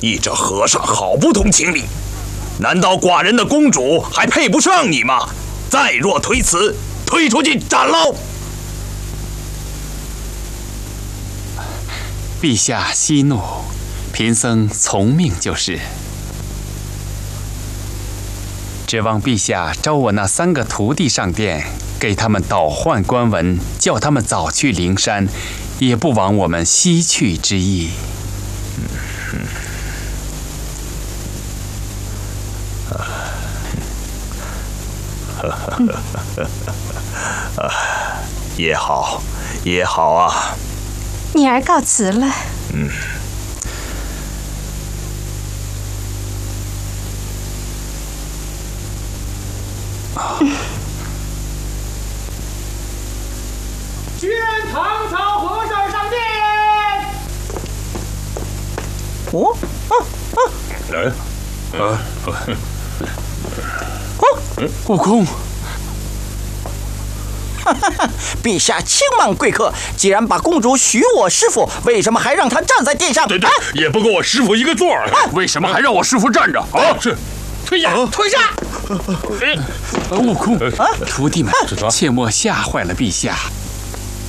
你这和尚好不通情理！难道寡人的公主还配不上你吗？再若推辞，推出去斩喽！ 陛下息怒，贫僧从命就是。指望陛下招我那3个徒弟上殿，给他们倒换官文，叫他们早去灵山，也不枉我们西去之意。 也好，也好啊。 女儿告辞了。 宣唐朝和尚上殿。 悟空， 陛下轻慢贵客，既然把公主许我师傅，为什么还让她站在殿上？ 对，也不给我师傅一个座儿。 为什么还让我师傅站着？ 是， 退下，退下！ 悟空，徒弟们，切莫吓坏了陛下。